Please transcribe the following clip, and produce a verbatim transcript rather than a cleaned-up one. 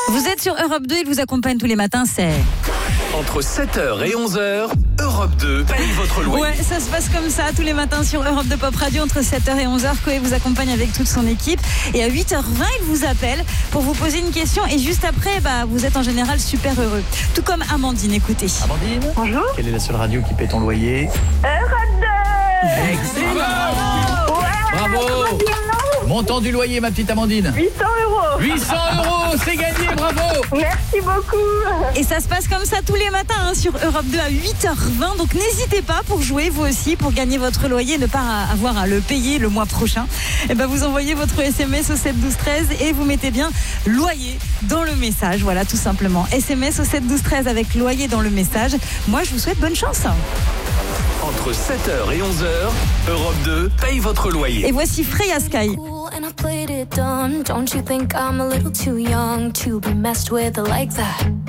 Vous êtes sur Europe deux, il vous accompagne tous les matins, c'est... Entre sept heures et onze heures, Europe deux paye votre loyer. Ouais, ça se passe comme ça tous les matins sur Europe deux Pop Radio entre sept heures et onze heures. Koé vous accompagne avec toute son équipe. Et à huit heures vingt, il vous appelle pour vous poser une question. Et juste après, bah, vous êtes en général super heureux. Tout comme Amandine, écoutez. Amandine, bonjour. Quelle est la seule radio qui paie ton loyer? Europe deux. Excellent. Ouais, Bravo. Montant du loyer, ma petite Amandine. huit cents euros. huit cents euros, c'est gagné, bravo. Merci beaucoup. Et ça se passe comme ça tous les matins hein, sur Europe deux à huit heures vingt. Donc n'hésitez pas pour jouer vous aussi, pour gagner votre loyer, ne pas avoir à le payer le mois prochain. Et ben vous envoyez votre S M S au sept douze treize et vous mettez bien loyer dans le message. Voilà, tout simplement. S M S au sept douze treize avec loyer dans le message. Moi, je vous souhaite bonne chance. Entre sept heures et onze heures, Europe deux paye votre loyer. Et voici Freya Sky. And I played it dumb. Don't you think I'm a little too young to be messed with like that?